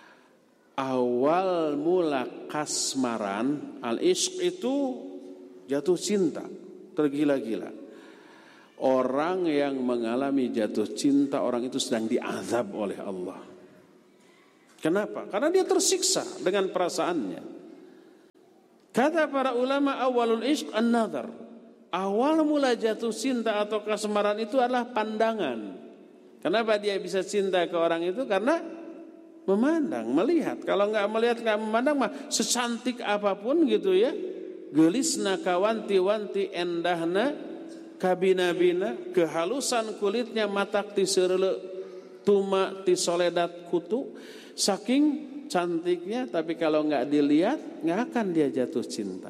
Awal mula kasmaran, al-ishq itu jatuh cinta, tergila-gila. Orang yang mengalami jatuh cinta, orang itu sedang diazab oleh Allah. Kenapa? Karena dia tersiksa dengan perasaannya. Kata para ulama, awalul ishq an-nazar. Awal mula jatuh cinta atau kasmaran itu adalah pandangan. Kenapa dia bisa cinta ke orang itu? Karena memandang, melihat. Kalau enggak melihat, enggak memandang mah secantik apapun gitu ya. Gelisna kawanti-wanti endahna kabina-bina, kehalusan kulitnya matak ti seureuleuk tuma ti soledat kutu, saking cantiknya, tapi kalau enggak dilihat enggak akan dia jatuh cinta.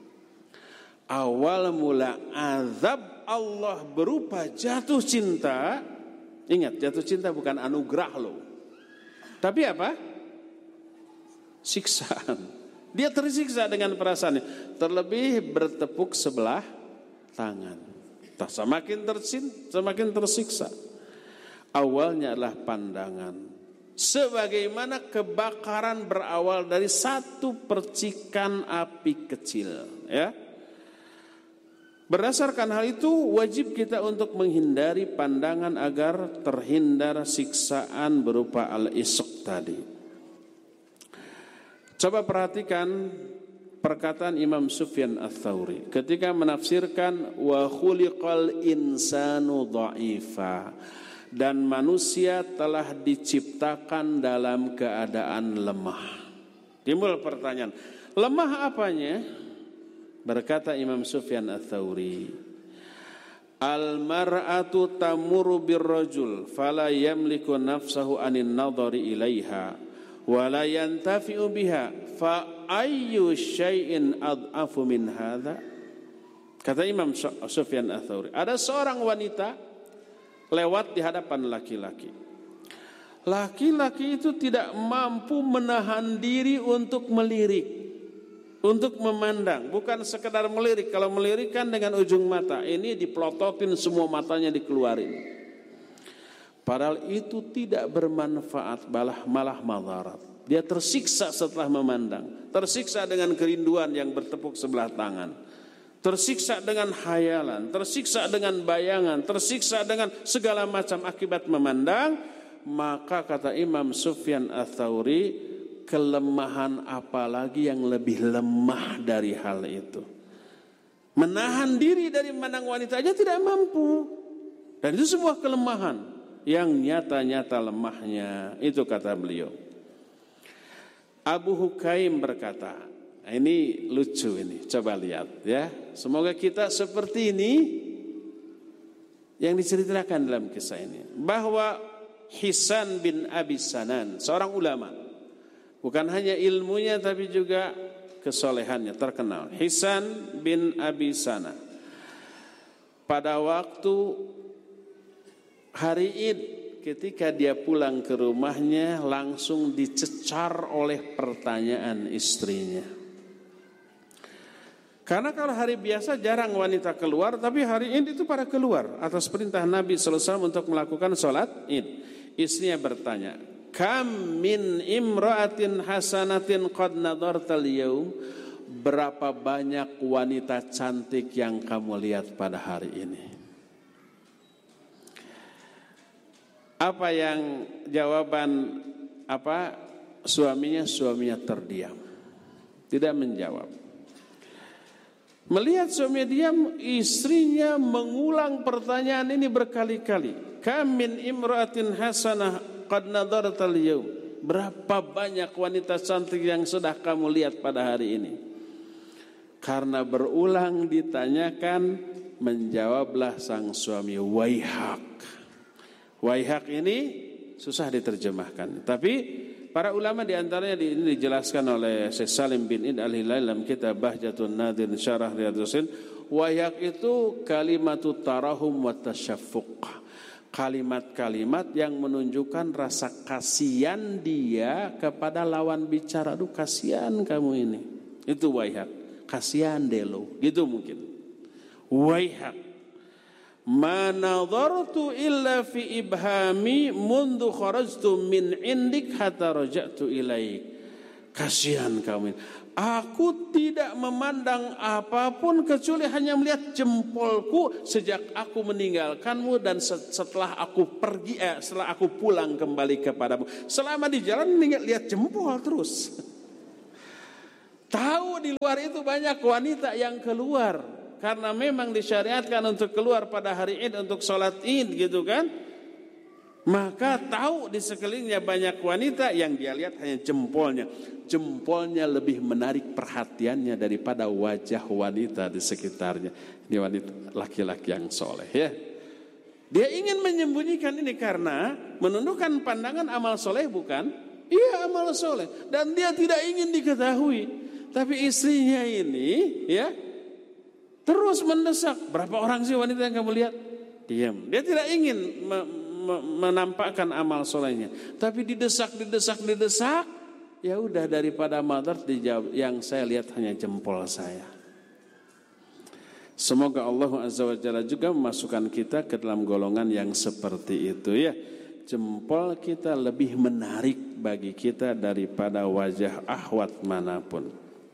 Awal mula azab Allah berupa jatuh cinta. Ingat, jatuh cinta bukan anugerah loh, tapi apa? Siksaan. Dia tersiksa dengan perasaannya. Terlebih bertepuk sebelah tangan. Semakin tersiksa. Awalnya adalah pandangan. Sebagaimana kebakaran berawal dari satu percikan api kecil, ya. Berdasarkan hal itu wajib kita untuk menghindari pandangan agar terhindar siksaan berupa al-isq tadi. Coba perhatikan perkataan Imam Sufyan Ats-Tsauri ketika menafsirkan wa khuliqal insanu dha'ifa, dan manusia telah diciptakan dalam keadaan lemah. Timbul pertanyaan, lemah apanya? Berkata Imam Sufyan Ats-Tsauri, al-mar'atu tamurru birrajul fala yamliku nafsahu anin nadhari ilaiha wa la yantafi'u biha fa ayyu syai'in ad'afu min hadza. Kata Imam Sufyan Ats-Tsauri, ada seorang wanita lewat di hadapan laki-laki. Laki-laki itu tidak mampu menahan diri untuk melirik, untuk memandang. Bukan sekedar melirik. Kalau melirik kan dengan ujung mata, ini diplototin semua matanya dikeluarin. Padahal itu tidak bermanfaat, malah madarat. Dia tersiksa setelah memandang, tersiksa dengan kerinduan yang bertepuk sebelah tangan, tersiksa dengan hayalan, tersiksa dengan bayangan, tersiksa dengan segala macam akibat memandang. Maka kata Imam Sufyan Ats-Tsauri, kelemahan apalagi yang lebih lemah dari hal itu. Menahan diri dari memandang wanita aja tidak mampu. Dan itu sebuah kelemahan yang nyata-nyata lemahnya. Itu kata beliau. Abu Hukaim berkata, nah ini lucu ini, coba lihat ya. Semoga kita seperti ini yang diceritakan dalam kisah ini. Bahwa Hisan bin Abi Sanan, seorang ulama, bukan hanya ilmunya tapi juga kesolehannya terkenal. Hisan bin Abi Sanan pada waktu hari Id, ketika dia pulang ke rumahnya langsung dicecar oleh pertanyaan istrinya. Karena kalau hari biasa jarang wanita keluar, tapi hari Id itu pada keluar atas perintah Nabi sallallahu alaihi wasallam untuk melakukan sholat Id. Istrinya bertanya, "Kam min imra'atin hasanatin qad nadartal yaum?" Berapa banyak wanita cantik yang kamu lihat pada hari ini? Apa yang jawaban suaminya? Suaminya terdiam, tidak menjawab. Melihat suaminya diam, istrinya mengulang pertanyaan ini berkali-kali. Kam min imra'atin hasanah qad nadartal yaum. Berapa banyak wanita cantik yang sudah kamu lihat pada hari ini? Karena berulang ditanyakan, menjawablah sang suami, waihak. Waihak ini susah diterjemahkan, tapi para ulama diantaranya ini dijelaskan oleh Syekh Salim bin Id Al-Hilali dalam kitab Bahjatun Nadir Syarah Riyadhus Shalihin. Waihak itu kalimatut tarahum wa tasyaffuq, kalimat-kalimat yang menunjukkan rasa kasihan dia kepada lawan bicara. Aduh, kasihan kamu ini. Itu waihak, kasihan delo, gitu mungkin. Waihak, ma nadartu illa fi ibhami mundu kharajtu min indik hatta raja'tu ilaik. Kasihan kamu. Aku tidak memandang apapun kecuali hanya melihat jempolku sejak aku meninggalkanmu dan setelah aku pergi, setelah aku pulang kembali kepadamu. Selama di jalan lihat jempol terus. Tahu di luar itu banyak wanita yang keluar karena memang disyariatkan untuk keluar pada hari Id untuk sholat Id gitu kan. Maka tahu di sekelilingnya banyak wanita yang dia lihat hanya jempolnya. Jempolnya lebih menarik perhatiannya daripada wajah wanita di sekitarnya. Ini wanita laki-laki yang soleh ya. Dia ingin menyembunyikan ini karena menundukkan pandangan amal soleh bukan? Iya amal soleh. Dan dia tidak ingin diketahui. Tapi istrinya ini ya terus mendesak. Berapa orang sih wanita yang kamu lihat? Diam. Dia tidak ingin menampakkan amal solehnya, tapi didesak, ya udah daripada mother dijawab, yang saya lihat hanya jempol saya. Semoga Allah Azza wa Jalla juga memasukkan kita ke dalam golongan yang seperti itu ya. Jempol kita lebih menarik bagi kita daripada wajah ahwat manapun.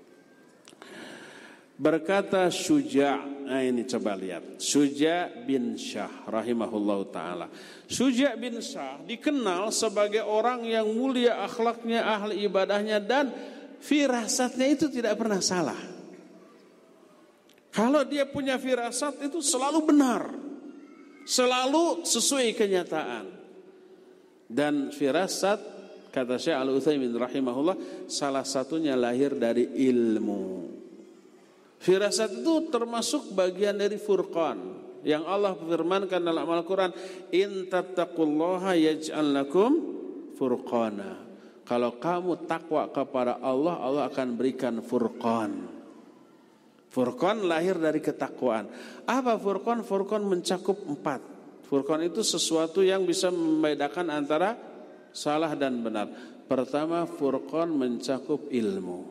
Berkata Syuja', nah ini coba lihat, Syuja' bin Syah rahimahullahu ta'ala. Syuja' bin Syah dikenal sebagai orang yang mulia akhlaknya, ahli ibadahnya, dan firasatnya itu tidak pernah salah. Kalau dia punya firasat itu selalu benar, selalu sesuai kenyataan. Dan firasat, kata Syekh Al-Utsaimin rahimahullah, salah satunya lahir dari ilmu. Firasat itu termasuk bagian dari Furqan yang Allah firmankan dalam Al-Quran, in tattaqullaha yaj'al lakum furqana. Kalau kamu takwa kepada Allah, Allah akan berikan Furqan. Furqan lahir dari ketakwaan. Apa Furqan? Furqan mencakup 4. Furqan itu sesuatu yang bisa membedakan antara salah dan benar. Pertama, Furqan mencakup ilmu.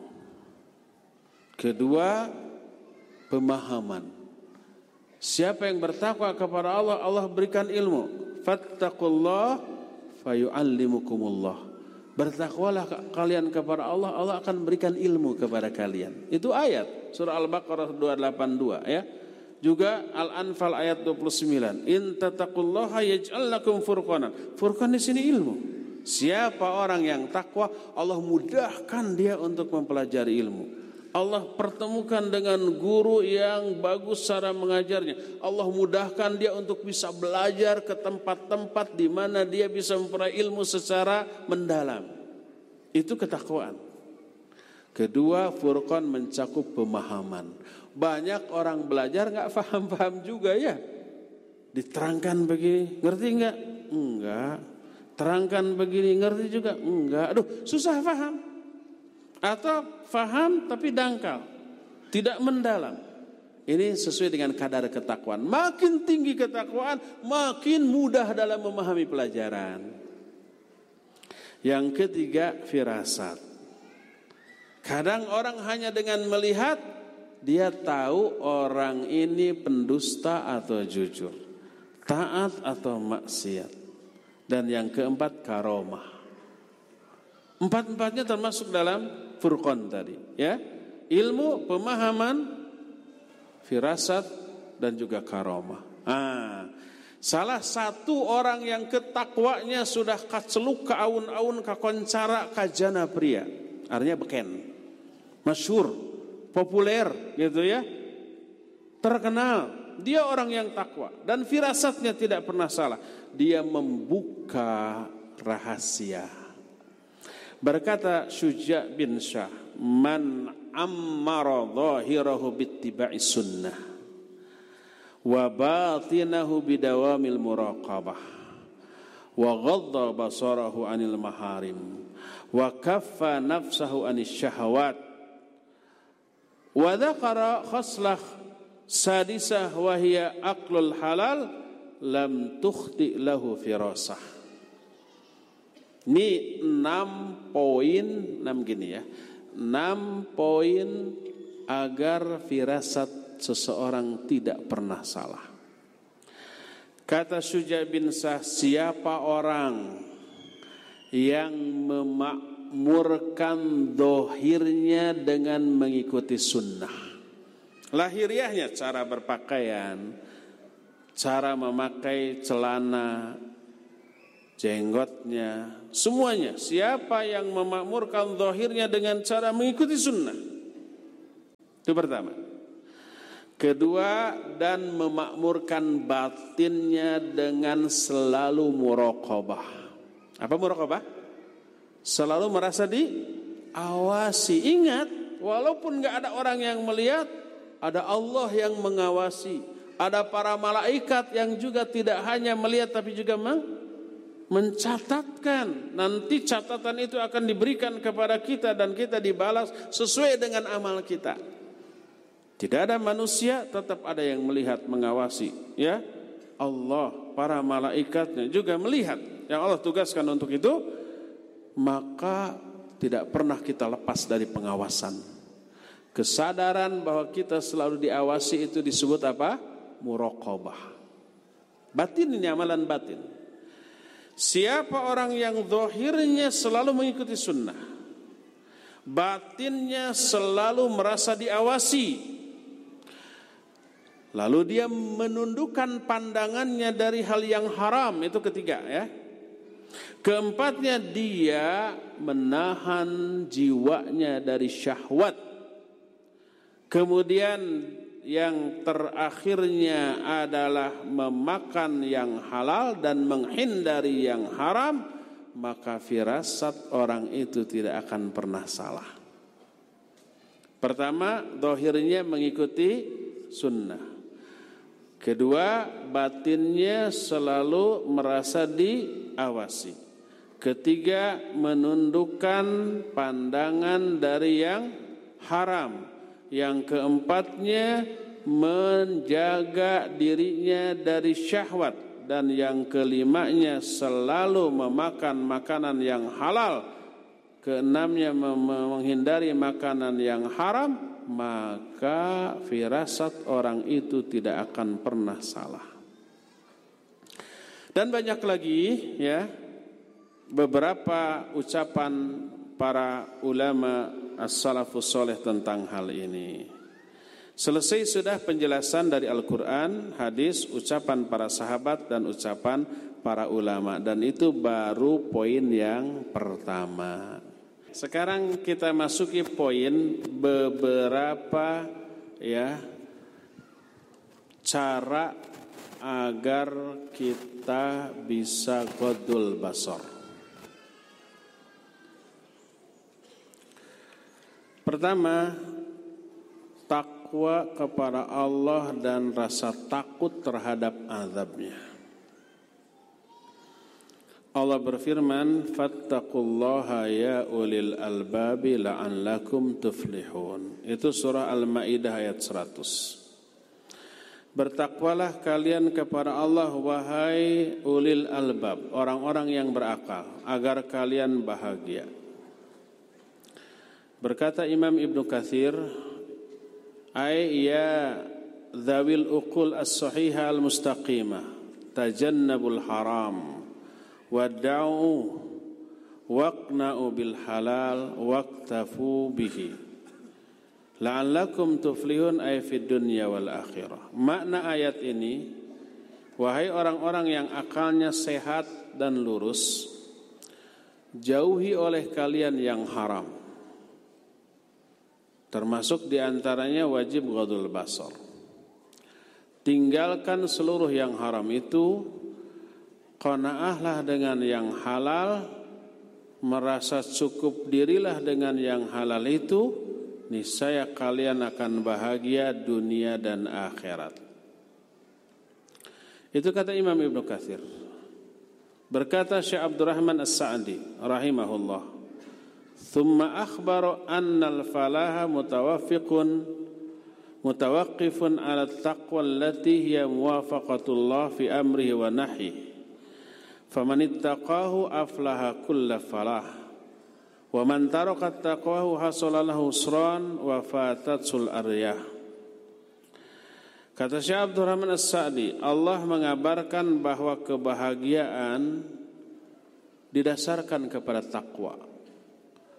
Kedua, pemahaman. Siapa yang bertakwa kepada Allah, Allah berikan ilmu. Fattaqullah fayu'allimukumullah. Bertakwalah kalian kepada Allah, Allah akan berikan ilmu kepada kalian. Itu ayat surah Al-Baqarah 282 ya. Juga Al-Anfal ayat 29. In tattaqullaha yaj'al lakum furqanan. Furqan di sini ilmu. Siapa orang yang takwa, Allah mudahkan dia untuk mempelajari ilmu. Allah pertemukan dengan guru yang bagus cara mengajarnya. Allah mudahkan dia untuk bisa belajar ke tempat-tempat di mana dia bisa memperoleh ilmu secara mendalam. Itu ketakwaan. Kedua, Furqan mencakup pemahaman. Banyak orang belajar gak paham-paham juga ya. Diterangkan begini, ngerti gak? Enggak. Terangkan begini, ngerti juga? Enggak. Aduh, susah paham. Atau faham tapi dangkal, tidak mendalam. Ini sesuai dengan kadar ketakwaan. Makin tinggi ketakwaan, makin mudah dalam memahami pelajaran. Yang ketiga, firasat. Kadang orang hanya dengan melihat, dia tahu orang ini pendusta atau jujur, taat atau maksiat. Dan yang keempat, karomah. Empat-empatnya termasuk dalam Furqan tadi ya. Ilmu, pemahaman, firasat, dan juga karomah. Salah satu orang yang ketakwanya sudah kaceluk ka aun-aun ka koncara ka jana pria. Artinya beken. Masyhur, populer gitu ya. Terkenal. Dia orang yang takwa dan firasatnya tidak pernah salah. Dia membuka rahasia. Berkata Syuja' bin Syah, man ammara dhahirahu bittiba'i sunnah wa batinahu bidawamil muraqabah wa ghadda basarahu anil maharim wa kaffa nafsahu anis syahawat wa dzakara khaslah sadisah wa hiya aqlul halal lam tukhti lahu firasah. Ini 6 poin, 6 gini ya. 6 poin agar firasat seseorang tidak pernah salah. Kata Syuja' bin Syah, siapa orang yang memakmurkan dohirnya dengan mengikuti sunnah. Lahiriahnya cara berpakaian, cara memakai celana, jenggotnya, semuanya. Siapa yang memakmurkan dohirnya dengan cara mengikuti sunnah? Itu pertama. Kedua, dan memakmurkan batinnya dengan selalu muraqabah. Apa muraqabah? Selalu merasa diawasi. Ingat, walaupun gak ada orang yang melihat, ada Allah yang mengawasi. Ada para malaikat yang juga tidak hanya melihat tapi juga mencatatkan. Nanti catatan itu akan diberikan kepada kita dan kita dibalas sesuai dengan amal kita. Tidak ada manusia, tetap ada yang melihat, mengawasi. Ya, Allah, para malaikatnya juga melihat. Yang Allah tugaskan untuk itu, maka tidak pernah kita lepas dari pengawasan. Kesadaran bahwa kita selalu diawasi itu disebut apa? Muraqabah. Batin ini amalan batin. Siapa orang yang zahirnya selalu mengikuti sunnah, batinnya selalu merasa diawasi, lalu dia menundukkan pandangannya dari hal yang haram, itu ketiga ya. Keempatnya, dia menahan jiwanya dari syahwat. Kemudian yang terakhirnya adalah memakan yang halal dan menghindari yang haram, maka firasat orang itu tidak akan pernah salah. Pertama, zahirnya mengikuti sunnah. Kedua, batinnya selalu merasa diawasi. Ketiga, menundukkan pandangan dari yang haram. Yang keempatnya, menjaga dirinya dari syahwat. Dan yang kelimanya, selalu memakan makanan yang halal. Keenamnya, menghindari makanan yang haram. Maka firasat orang itu tidak akan pernah salah. Dan banyak lagi ya, beberapa ucapan para ulama as-salafus saleh tentang hal ini. Selesai sudah penjelasan dari Al-Quran, hadis, ucapan para sahabat dan ucapan para ulama. Dan itu baru poin yang pertama. Sekarang kita masuki poin beberapa ya cara agar kita bisa ghadul basar. Pertama, takwa kepada Allah dan rasa takut terhadap azabnya. Allah berfirman, fattaqullaha ya ulil albabi la'allakum tuflihun. Itu surah Al-Maidah ayat 100. Bertakwalah kalian kepada Allah wahai ulil albab, orang-orang yang berakal, agar kalian bahagia. Berkata Imam Ibnu Katsir, ay ya dzawil uqul as-sahihah al-mustaqimah, tajannabul haram wada'u waqna'u bil halal waqtafu bihi la'allakum tuflihun ay fid dunya wal akhirah. Makna ayat ini, wahai orang-orang yang akalnya sehat dan lurus, jauhi oleh kalian yang haram, termasuk diantaranya wajib ghadul basar. Tinggalkan seluruh yang haram itu, qanaahlah dengan yang halal, merasa cukup dirilah dengan yang halal itu, niscaya kalian akan bahagia dunia dan akhirat. Itu kata Imam Ibnu Katsir. Berkata Syekh Abdurrahman As-Sa'di rahimahullah, thumma akhbara annal falaha mutawaqqifun ala taqwa allati hiya muwafaqatullah fi amrihi wa nahyihi. Faman ittaqahu aflaha kulla falah wa man taraka taqwahu hasala lahu usran wa fatatsul aryah. Kata Syekh Abdurrahman As-Sa'di, Allah mengabarkan bahwa kebahagiaan didasarkan kepada takwa.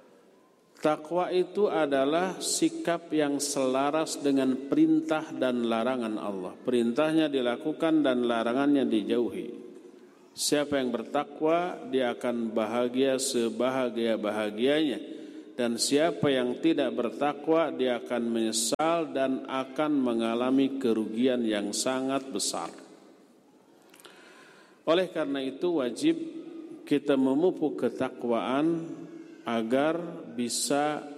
Takwa itu adalah sikap yang selaras dengan perintah dan larangan Allah. Perintahnya dilakukan dan larangannya dijauhi. Siapa yang bertakwa, dia akan bahagia sebahagia-bahagianya. Dan siapa yang tidak bertakwa, dia akan menyesal dan akan mengalami kerugian yang sangat besar. Oleh karena itu wajib kita memupuk ketakwaan agar bisa